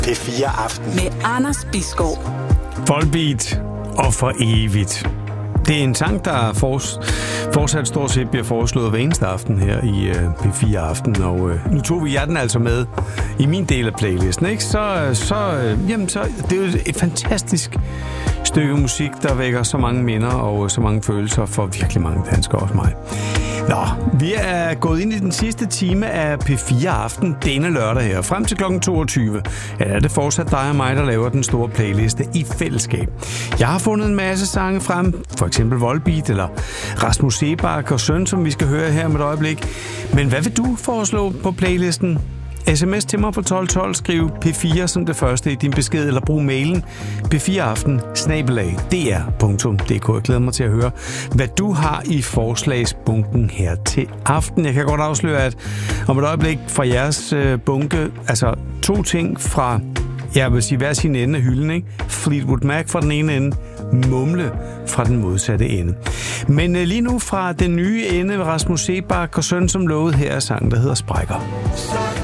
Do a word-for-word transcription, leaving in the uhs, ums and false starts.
P fire Aften med Anders Bisgaard. Volbeat og for evigt. Det er en sang, der fortsat stort set bliver foreslået hver eneste aften her i P fire Aften, og øh, nu tog vi jer den altså med i min del af playlisten, ikke? Så, så, øh, jamen, så det er jo et fantastisk stykke musik, der vækker så mange minder og så mange følelser for virkelig mange danskere, også mig. Nå, vi er gået ind i den sidste time af P fire Aften denne lørdag her. Frem til klokken toogtyve ja, er det fortsat dig og mig, der laver den store playliste i fællesskab. Jeg har fundet en masse sange frem, for eksempel Volbeat eller Rasmus Seebach og Søn, som vi skal høre her om et øjeblik. Men hvad vil du foreslå på playlisten? Sms til mig på tolv tolv, skriv P fire som det første i din besked, eller brug mailen p fire aften snabel-a d r punktum d k. Jeg glæder mig til at høre, hvad du har i forslagsbunken her til aften. Jeg kan godt afsløre, at om et øjeblik fra jeres øh, bunke, altså to ting fra, jeg vil sige hver sin ende af hylden, ikke? Fleetwood Mac fra den ene ende, Mumle fra den modsatte ende. Men øh, lige nu fra den nye ende, Rasmus Seebach og Søn, som lovede her, er sangen, der hedder Sprækker.